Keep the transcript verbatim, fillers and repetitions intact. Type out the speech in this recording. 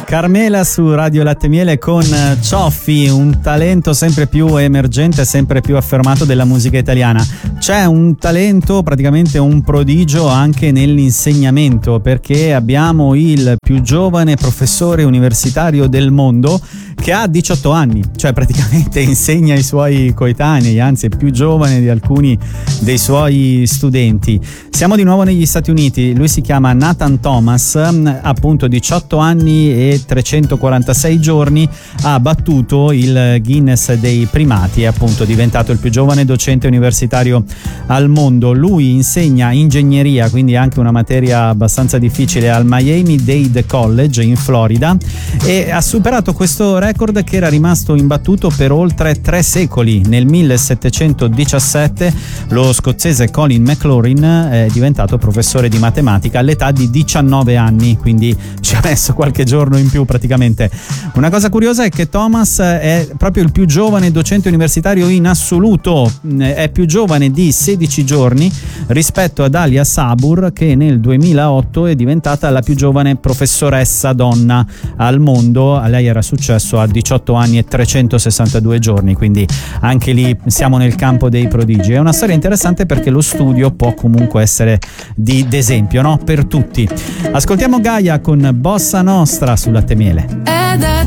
Carmela su Radio Latte Miele con Cioffi, un talento sempre più emergente, sempre più affermato della musica italiana. C'è un talento, praticamente un prodigio anche nell'insegnamento, perché abbiamo il più giovane professore universitario del mondo che ha diciotto anni, cioè praticamente insegna ai suoi coetanei, anzi è più giovane di alcuni dei suoi studenti. Siamo di nuovo negli Stati Uniti, lui si chiama Nathan Thomas, appunto diciotto anni e trecentoquarantasei giorni, ha battuto il Guinness dei primati, è appunto diventato il più giovane docente universitario al mondo. Lui insegna ingegneria, quindi anche una materia abbastanza difficile, al Miami-Dade College in Florida, e ha superato questo record che era rimasto imbattuto per oltre tre secoli. Nel millesettecentodiciassette lo scozzese Colin McLaurin è diventato professore di matematica all'età di diciannove anni, quindi ci ha messo qualche giorno in più praticamente. Una cosa curiosa è che Thomas è proprio il più giovane docente universitario in assoluto, è più giovane di sedici giorni rispetto ad Alia Sabur, che nel duemilaotto è diventata la più giovane professoressa donna al mondo. A lei era successo a diciotto anni e trecentosessantadue giorni, quindi anche lì siamo nel campo dei prodigi. È una storia interessante perché lo studio può comunque essere di d'esempio, no? Per tutti. Ascoltiamo Gaia con Bossa Nostra su Latte Miele. È da